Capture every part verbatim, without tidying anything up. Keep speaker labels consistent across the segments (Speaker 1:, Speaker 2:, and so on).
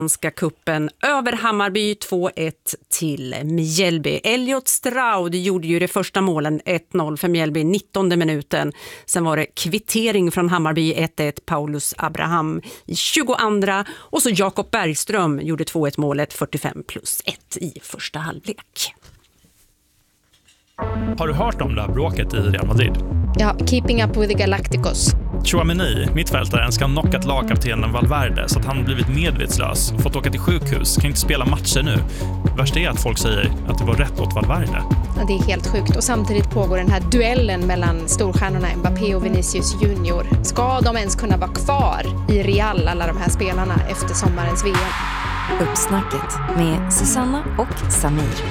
Speaker 1: Svenska kuppen över Hammarby två ett till Mjällby. Elliot Stroud gjorde ju det första målen ett noll för Mjällby nittonde minuten. Sen var det kvittering från Hammarby ett ett, Paulus Abraham i tjugoandra och så Jakob Bergström gjorde två ett målet fyrtiofem plus ett i första halvlek.
Speaker 2: Har du hört om det här bråket i Real Madrid?
Speaker 3: Ja, keeping up with the Galacticos.
Speaker 2: Tchouaméni, mittfältaren, ska ha knockat lagkaptenen Valverde så att han blivit medvetslös och fått åka till sjukhus. Kan inte spela matcher nu. Värst är att folk säger att det var rätt åt Valverde.
Speaker 3: Ja, det är helt sjukt. Och samtidigt pågår den här duellen mellan storstjärnorna Mbappé och Vinicius Junior. Ska de ens kunna vara kvar i Real, alla de här spelarna, efter sommarens V M?
Speaker 4: Uppsnacket med Susanna och Samir.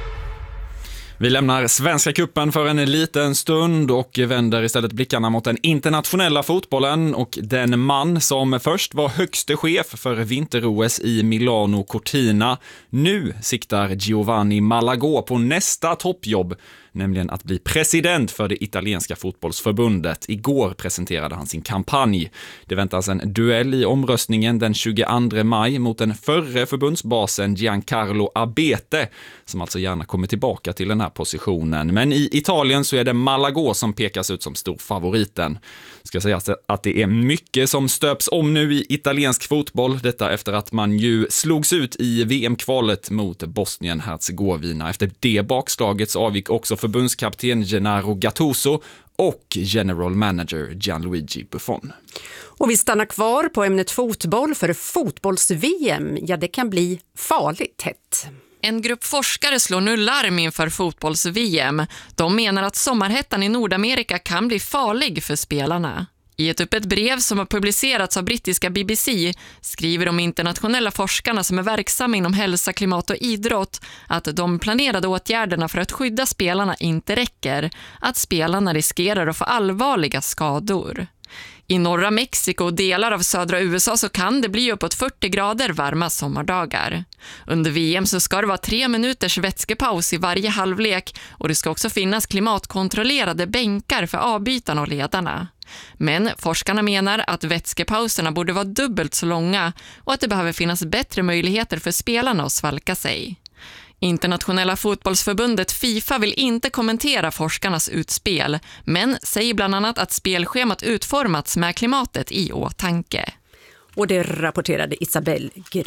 Speaker 5: Vi lämnar Svenska kuppen för en liten stund och vänder istället blickarna mot den internationella fotbollen och den man som först var högste chef för vinter-O S i Milano Cortina. Nu siktar Giovanni Malagò på nästa toppjobb, nämligen att bli president för det italienska fotbollsförbundet. Igår presenterade han sin kampanj. Det väntas en duell i omröstningen den tjugoandra maj mot den förre förbundsbasen Giancarlo Abete, som alltså gärna kommer tillbaka till den här positionen. Men i Italien så är det Malagò som pekas ut som stor favoriten. Ska säga att det är mycket som stöps om nu i italiensk fotboll. Detta efter att man ju slogs ut i V M-kvalet mot Bosnien-Herzegovina. Efter det bakslaget så avgick också förbundskapten Gennaro Gattuso och general manager Gianluigi Buffon.
Speaker 1: Och vi stannar kvar på ämnet fotboll, för fotbolls-V M, ja det kan bli farligt hett.
Speaker 6: En grupp forskare slår nu larm inför fotbolls-V M. De menar att sommarhettan i Nordamerika kan bli farlig för spelarna. I ett öppet brev som har publicerats av brittiska B B C skriver de internationella forskarna som är verksamma inom hälsa, klimat och idrott att de planerade åtgärderna för att skydda spelarna inte räcker, att spelarna riskerar att få allvarliga skador. I norra Mexiko och delar av södra U S A så kan det bli uppåt fyrtio grader varma sommardagar. Under V M så ska det vara tre minuters vätskepaus i varje halvlek och det ska också finnas klimatkontrollerade bänkar för avbytarna och ledarna. Men forskarna menar att vätskepauserna borde vara dubbelt så långa och att det behöver finnas bättre möjligheter för spelarna att svalka sig. Internationella fotbollsförbundet FIFA vill inte kommentera forskarnas utspel, men säger bland annat att spelschemat utformats med klimatet i åtanke.
Speaker 1: Och det rapporterade Isabelle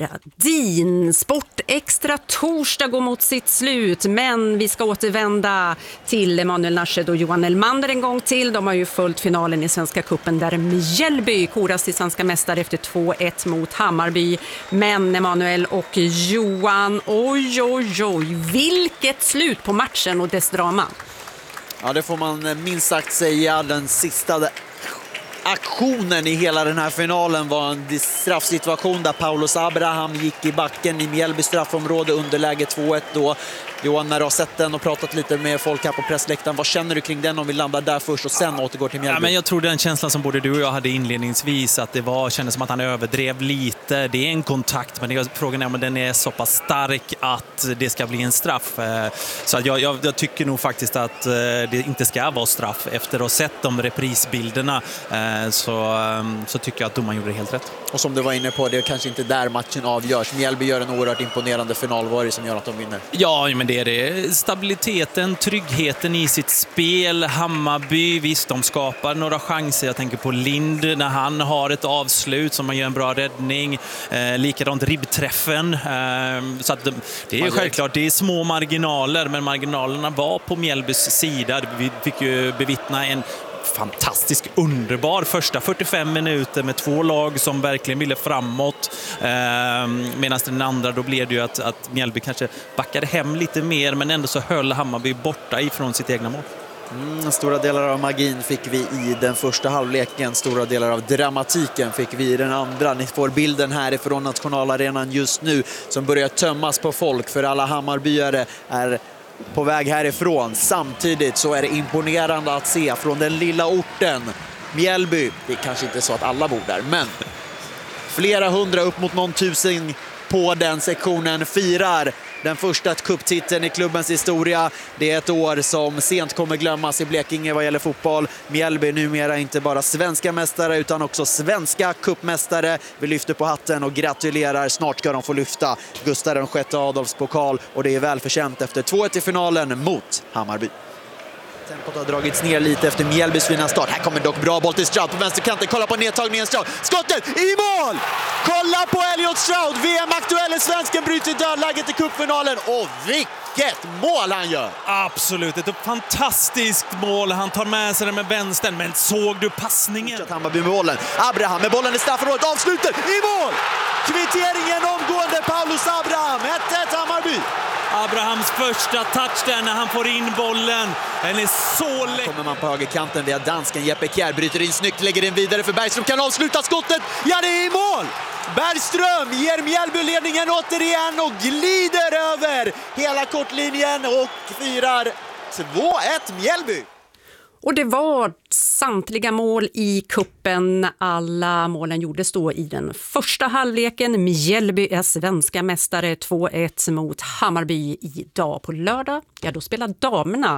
Speaker 1: Gradin. Sport extra torsdag går mot sitt slut, men vi ska återvända till Emanuel Nasched och Johan Elmander en gång till. De har ju följt finalen i Svenska kuppen där Mjällby koras till svenska mästare efter två ett mot Hammarby. Men Emanuel och Johan, oj oj oj, vilket slut på matchen och dess drama.
Speaker 7: Ja, det får man minst sagt säga. Den sista aktionen i hela den här finalen var en straffsituation där Paulus Abraham gick i backen i Mjällby straffområde, underläge två ett då. Johan, när du har sett den och pratat lite med folk här på pressläktaren, vad känner du kring den om vi landar där först och sen återgår till Mjällby?
Speaker 8: Ja, men jag tror den känslan som både du och jag hade inledningsvis, att det var, kändes som att han överdrev lite. Det är en kontakt, men det är, frågan är om den är så pass stark att det ska bli en straff. Så jag, jag, jag tycker nog faktiskt att det inte ska vara straff. Efter att ha sett de reprisbilderna så, så tycker jag att domaren gjorde det helt rätt.
Speaker 7: Och som du var inne på, det är kanske inte där matchen avgörs. Mjällby gör en oerhört imponerande finalvarg som gör att de vinner.
Speaker 8: Ja, men det är det. Stabiliteten, tryggheten i sitt spel. Hammarby, visst, de skapar några chanser. Jag tänker på Lind när han har ett avslut som man gör en bra räddning. Eh, likadant ribbträffen. Eh, så att det, det är självklart, det är små marginaler, men marginalerna var på Mjällbys sida. Vi fick ju bevittna en fantastisk, underbar första fyrtiofem minuter med två lag som verkligen ville framåt. Eh, medan den andra, då blev det ju att, att Mjällby kanske backade hem lite mer, men ändå så höll Hammarby borta ifrån sitt egna mål.
Speaker 7: Mm, stora delar av magin fick vi i den första halvleken, stora delar av dramatiken fick vi i den andra. Ni får bilden härifrån nationalarenan just nu som börjar tömmas på folk, för alla Hammarbyare är på väg härifrån. Samtidigt så är det imponerande att se från den lilla orten Mjällby. Det är kanske inte så att alla bor där, men flera hundra, upp mot någon tusen på den sektionen firar Den första cuptiteln i klubbens historia. Det är ett år som sent kommer glömmas i Blekinge vad gäller fotboll. Mjällby numera inte bara svenska mästare utan också svenska cupmästare. Vi lyfter på hatten och gratulerar. Snart ska de få lyfta Gustav den sjätte Adolfs pokal och det är välförtjänt efter två ett i finalen mot Hammarby. Tempot har dragits ner lite efter Mjällbys fina start. Här kommer dock bra boll till Stroud på vänsterkanten. Kolla på nedtagningen Stroud. Skottet i mål! Kolla på Elliot Stroud. V M-aktuelle svensken bryter dödläget i cupfinalen. Och vilket mål han gör!
Speaker 8: Absolut, ett fantastiskt mål. Han tar med sig den med vänstern. Men såg du passningen?
Speaker 7: Hammarby med bollen. Abraham med bollen i straffområdet. Avsluter i mål! Kvitteringen omgående. Paulus Abraham. ett ett Hammarby.
Speaker 8: Abrahams första touch där när han får in bollen. Den är så lätt.
Speaker 7: Kommer man på högerkanten via dansken. Jeppe Kjær bryter in snyggt, lägger den vidare för Bergström. Kan avsluta skottet. Ja, det är i mål! Bergström ger Mjällby ledningen återigen och glider över hela kortlinjen och firar två ett Mjällby.
Speaker 1: Och det var samtliga mål i kuppen. Alla målen gjordes då i den första halvleken. Mjällby är svenska mästare två ett mot Hammarby idag på lördag. Ja, då spelar damerna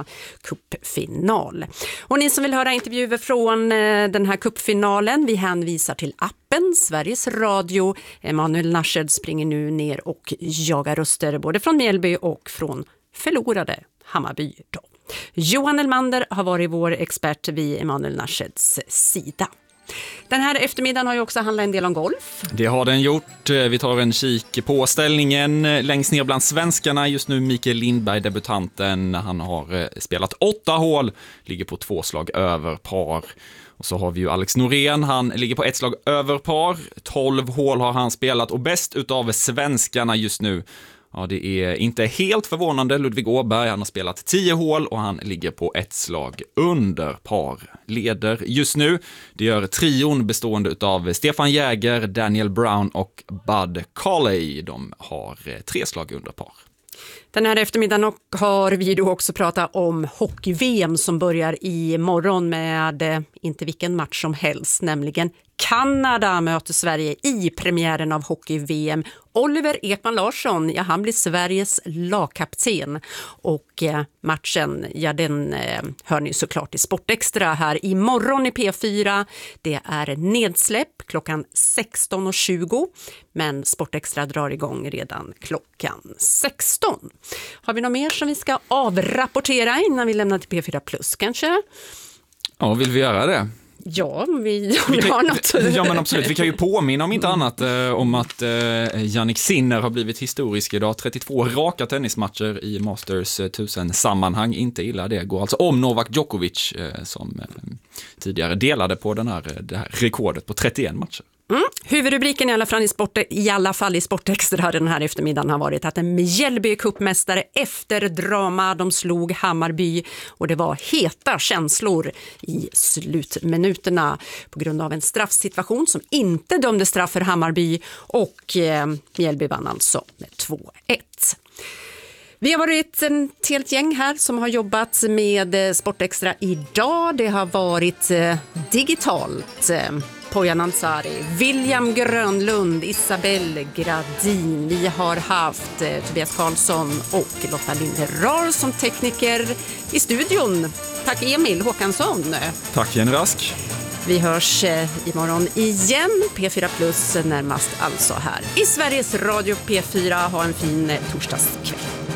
Speaker 1: cupfinal. Och ni som vill höra intervjuer från den här cupfinalen, vi hänvisar till appen Sveriges Radio. Emanuel Nasched springer nu ner och jagar röster både från Mjällby och från förlorade Hammarby då. Johan Elmander har varit vår expert vid Emanuel Nascheds sida. Den här eftermiddagen har ju också handlat en del om golf.
Speaker 5: Det har den gjort. Vi tar en kik på ställningen längst ner bland svenskarna. Just nu Mikael Lindberg, debutanten. Han har spelat åtta hål, ligger på två slag över par. Och så har vi ju Alex Norén, han ligger på ett slag över par. tolv hål har han spelat och bäst utav svenskarna just nu. Ja, det är inte helt förvånande. Ludvig Åberg, han har spelat tio hål och han ligger på ett slag under par. Leder just nu. Det gör trion bestående av Stefan Jäger, Daniel Brown och Bud Colley. De har tre slag under par.
Speaker 1: Den här eftermiddagen har vi då också pratat om hockey-V M som börjar i morgon med inte vilken match som helst, nämligen Kanada möter Sverige i premiären av hockey-V M. Oliver Ekman Larsson, ja, han blir Sveriges lagkapten och eh, matchen, ja, den eh, hör ni såklart i Sportextra här imorgon i P fyra. Det är nedsläpp klockan sexton och tjugo, men Sportextra drar igång redan klockan sexton. Har vi något mer som vi ska avrapportera innan vi lämnar till P fyra Plus kanske?
Speaker 5: Ja, vill vi göra det?
Speaker 1: Ja, vi,
Speaker 5: vi kan,
Speaker 1: har något.
Speaker 5: Ja, men absolut. Vi kan ju påminna om inte annat eh, om att eh, Jannik Sinner har blivit historisk idag. trettiotvå raka tennismatcher i Masters eh, tusen-sammanhang. Inte illa det. Går alltså om Novak Djokovic eh, som eh, tidigare delade på den här, det här rekordet på trettioen matcher.
Speaker 1: Mm. Huvudrubriken i alla, fall i, sport, i alla fall i Sportextra den här eftermiddagen har varit att en Mjällby cupmästare efter drama. De slog Hammarby och det var heta känslor i slutminuterna på grund av en straffsituation som inte dömde straff för Hammarby och eh, Mjällby vann alltså med två ett. Vi har varit ett helt gäng här som har jobbat med Sportextra idag. Det har varit eh, digitalt. Eh, Pojan Ansari, William Grönlund, Isabelle Gradin. Vi har haft eh, Tobias Karlsson och Lotta Linderar som tekniker i studion. Tack Emil Håkansson.
Speaker 5: Tack Jenny Rask.
Speaker 1: Vi hörs eh, imorgon igen. P fyra Plus närmast alltså här i Sveriges Radio P fyra. Ha en fin eh, torsdagskväll.